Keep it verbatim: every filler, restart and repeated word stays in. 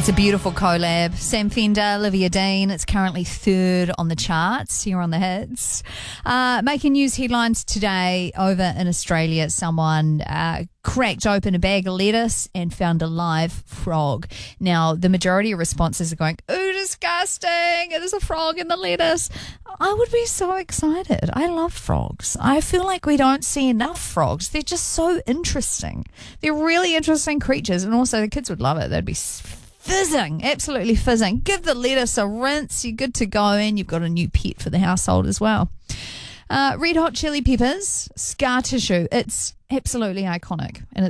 It's a beautiful collab. Sam Fender, Olivia Dean. It's currently third on the charts here on the hits. Uh, making news headlines today over in Australia. Someone uh, cracked open a bag of lettuce and found a live frog. Now, the majority of responses are going, "Ooh, disgusting. There's a frog in the lettuce." I would be so excited. I love frogs. I feel like we don't see enough frogs. They're just so interesting. They're really interesting creatures. And also the kids would love it. They'd be fizzing, absolutely fizzing. Give the lettuce a rinse. You're good to go, and you've got a new pet for the household as well. Uh, Red Hot Chili Peppers, Scar Tissue. It's absolutely iconic, and it's